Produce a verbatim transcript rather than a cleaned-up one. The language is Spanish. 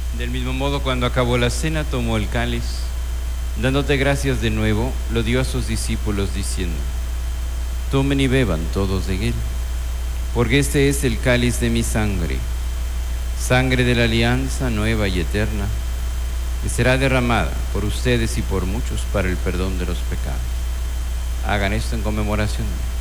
Del mismo modo, cuando acabó la cena, tomó el cáliz, dándote gracias de nuevo, lo dio a sus discípulos diciendo: tomen y beban todos de él, porque este es el cáliz de mi sangre, sangre de la alianza nueva y eterna, que será derramada por ustedes y por muchos para el perdón de los pecados. Hagan esto en conmemoración de mí.